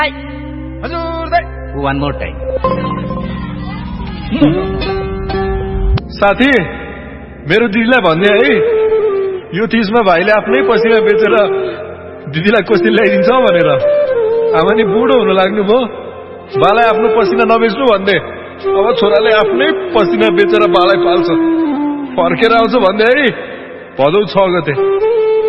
हजुर दाइ one more time साथी मेरो दिदीलाई भन्ने है यो 30 मा भाइले आफ्नै पसिना बेचेर दिदीलाई कोसी ल्याइदिन्छ भनेर आमा नि बुढो हुन लाग्नु भयो बालाई आफ्नो पसिना नबेच्नु भन्दै अब छोराले आफ्नै पसिना बेचेर बालाई पाल्छ फर्केर आउँछ भन्दै है भदौ 6 गते